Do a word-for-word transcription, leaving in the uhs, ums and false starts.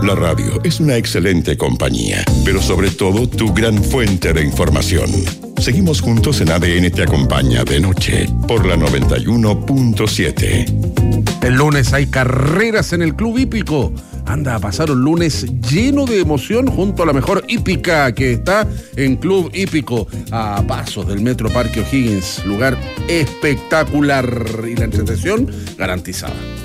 La radio es una excelente compañía, pero sobre todo tu gran fuente de información. Seguimos juntos en A D N Te Acompaña de Noche por la noventa y uno punto siete. El lunes hay carreras en el Club Hípico. Anda a pasar un lunes lleno de emoción junto a la mejor hípica que está en Club Hípico, a pasos del Metro Parque O'Higgins. Lugar espectacular y la entretención garantizada.